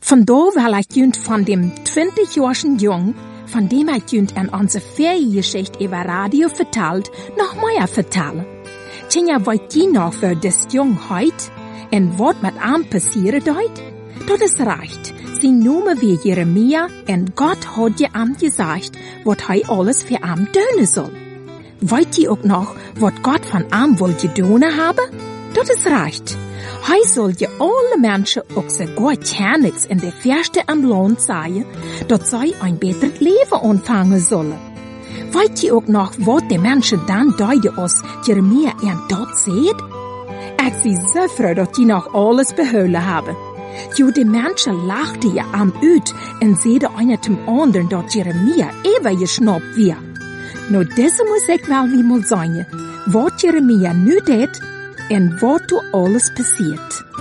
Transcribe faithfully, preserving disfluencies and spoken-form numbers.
Vandaar wil ik junt van dem twintig-jährigen Jung, von dem ik junt an onze Feriengeschichte über Radio vertelt, noch mehr vertellen. Tja, weet je nog wer des Jung heut en wat met am passieren deut? Dat is recht. Zijn Name wie Jeremia en Gott hat je am gesagt, wat hij alles für am doen soll. Weet je ook nog wat Gott van am wil je doen hebben? Dat is recht. Hij zal je alle mensen ook sogar tjernix in de verste am Land sagen, dat zij een beter leven ontvangen zullen. Weet je ook nog wat de mensen dan deiden als Jeremia en dat zegt? Ik zie zo froh dat je nog alles behouden hebben. Jo, de mensen lachten je am uit en zeiden einer zum anderen dat Jeremia even gesnapt weer. Nou, deze moet ik wel weer mal sagen, wat Jeremia nu deed en wat er alles passiert.